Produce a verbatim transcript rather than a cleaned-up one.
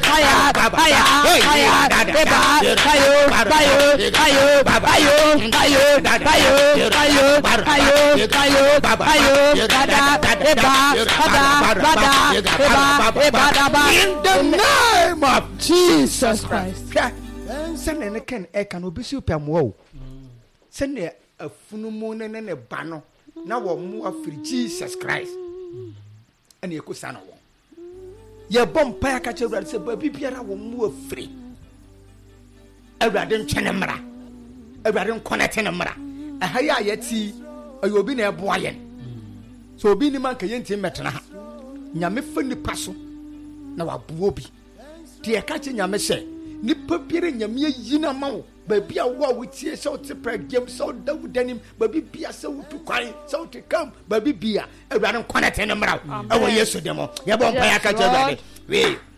fire, fire, fire, eba, fire, fire, fire, fire, fire, fire, fire, fire, fire, fire, bada, eba, bada, bada, eba, eba, daba. In the name of Jesus Christ. Send an can a can obisi pamo. Send a funumun and a bano. Now more for Jesus Christ. And you could sano. Your bomb pie catcher said, but Piera will move free. A radin chanamara. A radin conatanamara. A higher yet see, or you'll be near Boyan. So be the man can metana. Yamifun the passo. Now a booby. Dear catching Yamese. Nipa pere nyame yina ma wo ba bia wo wo tie so te pragem so dawu danim ba bia so wutu kwan so te kam ba bia awurade kwanete no mra e wo yesu demo ye bo mpa ya ka je awurade we